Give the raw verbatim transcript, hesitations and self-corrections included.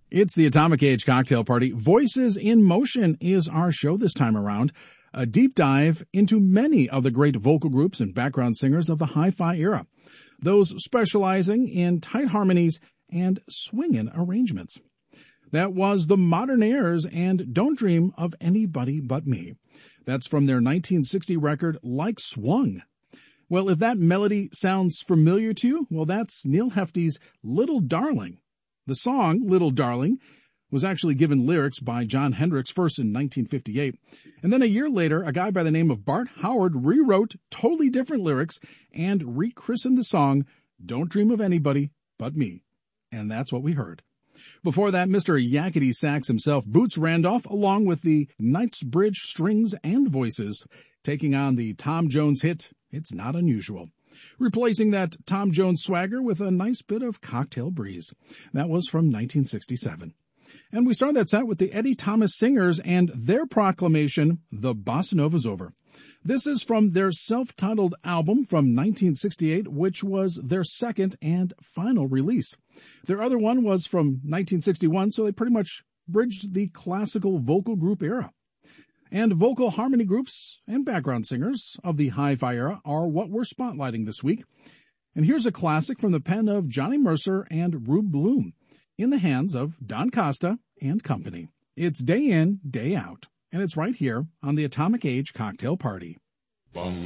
It's the Atomic Age Cocktail Party. Voices in Motion is our show this time around. A deep dive into many of the great vocal groups and background singers of the hi-fi era. Those specializing in tight harmonies and swingin' arrangements. That was the Modernaires and Don't Dream of Anybody But Me. That's from their nineteen sixty record, Like Swung. Well, if that melody sounds familiar to you, well, that's Neal Hefti's Little Darling. The song, Little Darling, was actually given lyrics by Jon Hendricks first in nineteen fifty-eight. And then a year later, a guy by the name of Bart Howard rewrote totally different lyrics and rechristened the song Don't Dream of Anybody But Me. And that's what we heard. Before that, Mister Yakety Sax himself, Boots Randolph, along with the Knightsbridge Strings and Voices, taking on the Tom Jones hit, It's Not Unusual. Replacing that Tom Jones swagger with a nice bit of Cocktail Breeze. That was from nineteen sixty-seven. And we start that set with the Eddie Thomas Singers and their proclamation, The Bossa Nova's Over. This is from their self-titled album from nineteen sixty-eight, which was their second and final release. Their other one was from nineteen sixty-one, so they pretty much bridged the classical vocal group era. And vocal harmony groups and background singers of the hi-fi era are what we're spotlighting this week. And here's a classic from the pen of Johnny Mercer and Rube Bloom, in the hands of Don Costa and company. It's Day In, Day Out, and it's right here on the Atomic Age Cocktail Party. Bum,